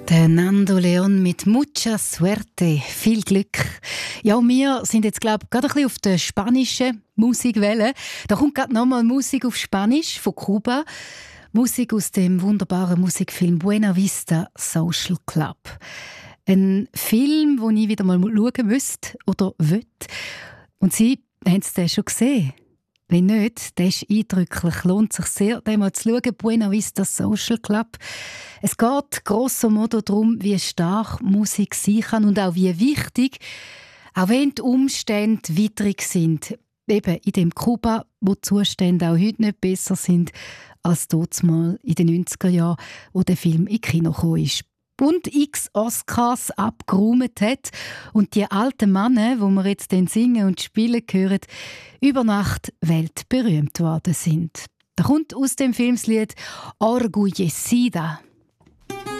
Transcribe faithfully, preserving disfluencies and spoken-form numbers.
Der Nando Leon mit «Mucha suerte», viel Glück. Ja, und wir sind jetzt, glaube ich, gerade ein bisschen auf der spanischen Musikwelle. Da kommt gerade nochmal Musik auf Spanisch von Kuba. Musik aus dem wunderbaren Musikfilm «Buena Vista Social Club». Ein Film, den ich wieder mal schauen müsste oder will. Und Sie haben es den schon gesehen? Wenn nicht, der ist eindrücklich. Lohnt sich sehr, den mal zu schauen. «Buena Vista Social Club». Es geht grosso modo darum, wie stark Musik sein kann und auch wie wichtig, auch wenn die Umstände widrig sind. Eben in dem Kuba, wo die Zustände auch heute nicht besser sind als damals in den neunziger Jahren, wo der Film in Kino gekommen ist. Und x Oscars abgeräumt hat und die alten Männer, wo wir jetzt den singen und spielen hören, über Nacht weltberühmt worden sind. Da kommt aus dem Film das Lied «Orgullecida».